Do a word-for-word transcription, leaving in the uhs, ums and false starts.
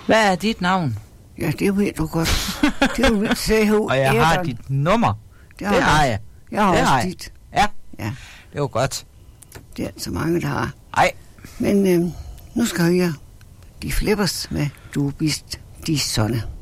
Hvad er dit navn? Ja, det ved du godt. Det er jo C H. Og jeg har dit nummer. Det har, det har jeg. Jeg har det også har jeg. dit. Ja. Ja. Det var godt. Det er så mange, der har. Ej. Men øh, nu skal jeg høre de flippers med Du bist die Sonne.